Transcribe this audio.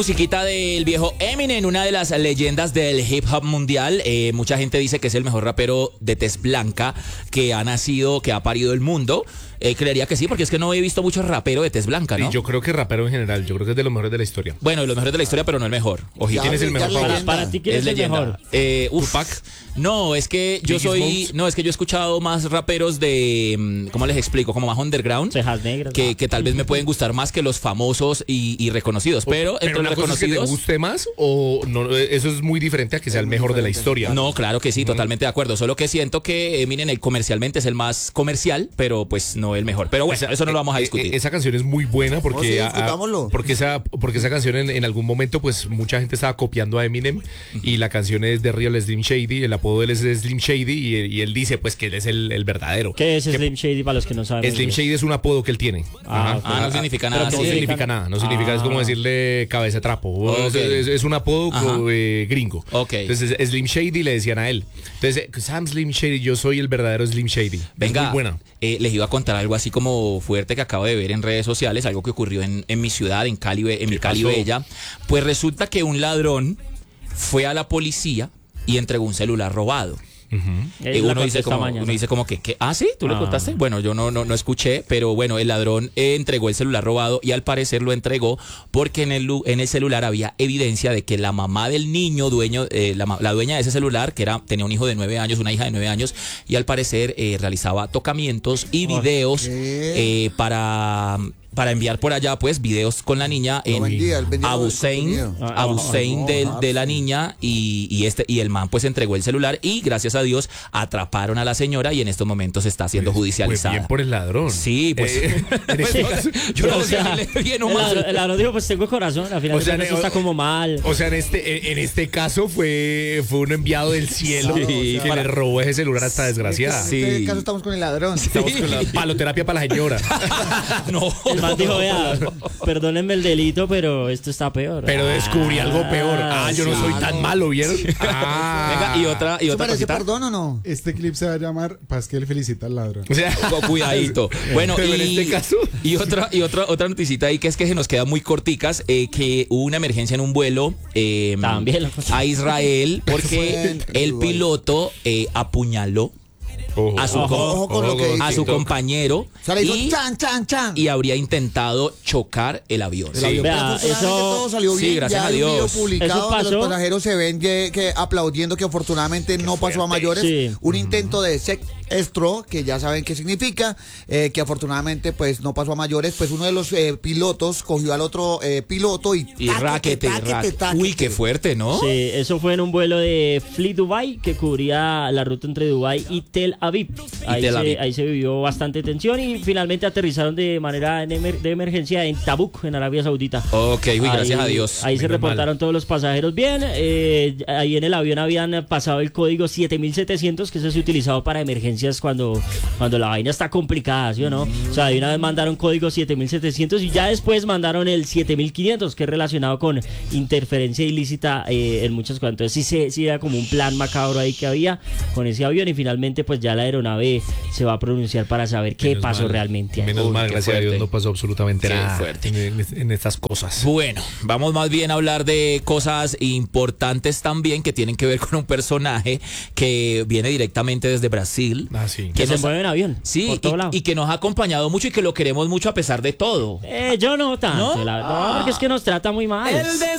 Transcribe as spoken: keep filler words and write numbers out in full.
Musiquita del viejo Eminem, una de las leyendas del hip hop mundial. Eh, mucha gente dice que es el mejor rapero de tez blanca que ha nacido, que ha parido el mundo. Eh, creería que sí, porque es que no he visto muchos raperos de tez blanca, ¿no? Y yo creo que rapero en general, yo creo que es de los mejores de la historia. Bueno, de los mejores de la historia, pero no el mejor. Ojito, ¿quién es el mejor? Para, para ti, ¿quién es, es el mejor? Eh, Tupac. No, es que yo Biggie soy, Smalls. no, es que yo he escuchado más raperos de, ¿cómo les explico? Como más underground. Cejas negras. Que, que tal vez me pueden gustar más que los famosos y, y reconocidos. Pero, Pero entre una los cosa es que te reconocidos. guste más o no, eso es muy diferente a que sea el mejor de la historia. No, claro que sí, totalmente de acuerdo. Solo que siento que Eminem el comercialmente es el más comercial, pero pues no el mejor. Pero bueno, Esa- eso no lo vamos a eh, discutir. eh, Esa canción es muy buena No, porque, sí, a- a- discutámoslo. porque esa porque esa canción en, en algún momento pues mucha gente estaba copiando a Eminem y la canción es de Real Slim Shady, el apodo de él es Slim Shady y, y él dice pues que él es el, el verdadero. ¿Qué es Que Slim Shady para los que no saben? Slim Shady es un apodo que él tiene. Ah, Ajá. ok. Ah, no significa Pero nada. ¿qué No sí. significa nada, no significa, es como Ah. decirle cabeza de trapo. Ok. Es, es- es un apodo Ajá. eh, gringo. Ok. Entonces Slim Shady le decían a él. Entonces, Sam Slim Shady, yo soy el verdadero Slim Shady. Es Venga, muy buena. eh, les iba a contar algo así como fuerte que acabo de ver en redes sociales, algo que ocurrió en, en mi ciudad, en Cali, Be- en mi ¿Qué Cali pasó? Bella. Pues resulta que un ladrón fue a la policía y entregó un celular robado. Él Eh, la uno, dice contesta como, mañana. uno dice como que, que ah, sí, tú lo Ah. contaste. Bueno, yo no, no, no escuché, pero bueno, el ladrón eh, entregó el celular robado y al parecer lo entregó porque en el, lu- en el celular había evidencia de que la mamá del niño, dueño, eh, la, ma- la dueña de ese celular, que era tenía un hijo de nueve años, una hija de nueve años, y al parecer eh, realizaba tocamientos y videos ¿Qué? eh, para... para enviar por allá, pues, videos con la niña Lo en vendía, él vendía Abu el Zain, contenido. Ah, Abu ah, Zain no, de, ah, de la sí. niña y, y este y el man pues entregó el celular y gracias a Dios atraparon a la señora y en estos momentos está siendo Pues judicializada. bien por el ladrón. Sí, pues, Eh, en pues, este caso- yo no O sé sea, si le bien o el mal. ladrón- el ladrón dijo, pues tengo corazón, al final O sea, de cuentas ne- está como mal. O sea, en este, en, en este caso fue, fue un enviado del cielo Sí, que para- le robó ese celular a esta desgraciada. En Sí. este caso estamos con el ladrón. Estamos con la paloterapia para la señora. No, El man dijo, no, vea, no. perdónenme el delito, pero esto está peor. Pero descubrí algo peor. Ah, yo no sí. soy tan malo, ¿vieron? Ah. Venga, y otra y ¿Eso otra parece cosita. perdón o no? Este clip se va a llamar Pasquel felicita al ladrón. O sea, Cu- Cuidadito. Bueno, Pero y, en este caso- y otra y otra otra noticita ahí que es que se nos queda muy corticas, eh, que hubo una emergencia en un vuelo eh, También lo- a Israel porque Fue en el Dubái. piloto eh, apuñaló ojo, a su, ojo, co- Ojo con lo que a dice. su compañero O sea, le hizo y, chan, chan, chan. y habría intentado chocar el avión. El avión. Vea, Pero afortunadamente eso- todo salió sí, bien. gracias Ya a hay un video Dios. publicado Eso donde pasó. los pasajeros se ven que, que aplaudiendo que afortunadamente no pasó a mayores. Sí. Un intento de secuestro, que ya saben qué significa, eh, que afortunadamente pues no pasó a mayores. Pues uno de los eh, pilotos cogió al otro eh, piloto y, Y táquete, raquete, táquete, raquete. táquete. Uy, qué fuerte, ¿no? Sí, eso fue en un vuelo de Fly Dubai que cubría la ruta entre Dubai y Tel Aviv. Ahí, Tel se, Aviv. ahí se vivió bastante tensión y finalmente aterrizaron de manera en emer- de emergencia en Tabuk, en Arabia Saudita. Ok, uy, gracias Ahí- a Dios. Ahí se Menos reportaron todos los pasajeros bien. eh, ahí en el avión habían pasado el código siete mil setecientos, que ese es utilizado para emergencias cuando, cuando la vaina está complicada, ¿sí o no? O sea, de una vez mandaron código siete mil setecientos y ya después mandaron el siete mil quinientos, que es relacionado con interferencia ilícita eh, en muchas cosas. Entonces sí, se, sí era como un plan macabro ahí que había con ese avión y finalmente pues ya la aeronave se va a pronunciar para saber qué Menos pasó mal. realmente ahí. Menos Uy, mal, qué gracias a Dios fuerte. no pasó absolutamente Qué nada fuerte. en, en- en estas cosas. Bueno, vamos más bien a hablar de cosas importantes también que tienen que ver con un personaje que viene directamente desde Brasil. Ah, sí. Que se nos- mueve en avión. Sí, por todo y, lado. y que nos ha acompañado mucho y que lo queremos mucho a pesar de todo. Eh, yo no tanto, ¿No? la verdad, porque es que nos trata muy mal. El